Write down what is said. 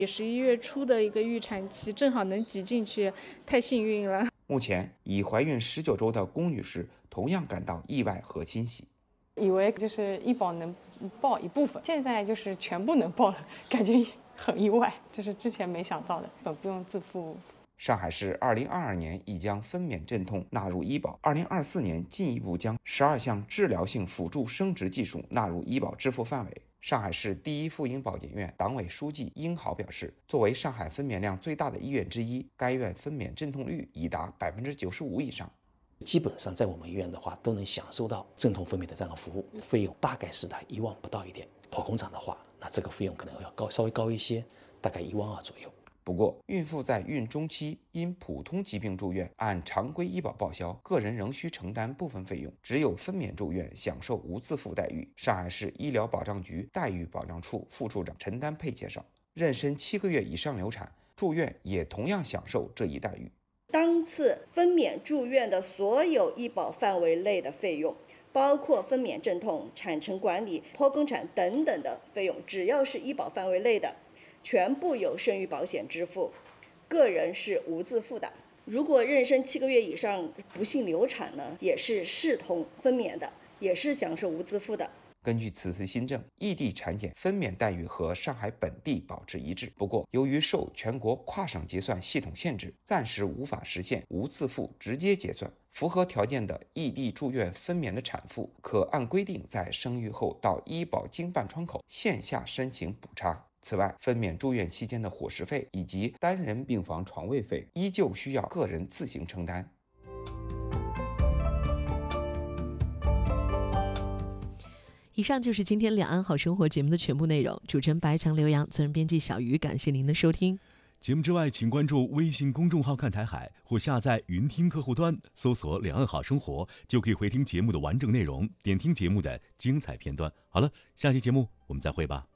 11月初的一个预产期，正好能挤进去，太幸运了。 目前已怀孕19周的龚女士同样感到意外和欣喜， 以为就是医保能报一部分，现在就是全部能报了，感觉很意外，这是之前没想到的，不用自付。 上海市2022年已将分娩镇痛纳入医保，2024年进一步将12项治疗性辅助生殖技术纳入医保支付范围。上海市第一妇婴保健院党委书记殷豪表示，作为上海分娩量最大的医院之一，该院分娩镇痛率已达95%以上。 基本上在我们医院的话，都能享受到镇痛分娩的这样的服务，费用大概是在1万不到一点。跑工厂的话，那这个费用可能要稍微高一些，大概1万2左右。 不过，孕妇在孕中期因普通疾病住院，按常规医保报销，个人仍需承担部分费用，只有分娩住院享受无自付待遇。上海市医疗保障局待遇保障处副处长陈丹佩介绍，妊娠7个月以上流产，住院也同样享受这一待遇。 当次分娩住院的所有医保范围内的费用，包括分娩镇痛、产程管理、剖宫产等等的费用，只要是医保范围内的，全部由生育保险支付，个人是无自付的。如果妊娠7个月以上不幸流产呢，也是视同分娩的，也是享受无自付的。 根据此次新政，异地产检分娩待遇和上海本地保持一致。不过，由于受全国跨省结算系统限制，暂时无法实现无自付直接结算。符合条件的异地住院分娩的产妇，可按规定在生育后到医保经办窗口线下申请补差。此外，分娩住院期间的伙食费以及单人病房床位费，依旧需要个人自行承担。 以上就是今天两岸好生活节目的全部内容。主持人白强、刘洋，责任编辑小鱼，感谢您的收听。 节目之外，请关注微信公众号看台海，或下载云听客户端，搜索两岸好生活，就可以回听节目的完整内容，点听节目的精彩片段。好了，下期节目我们再会吧。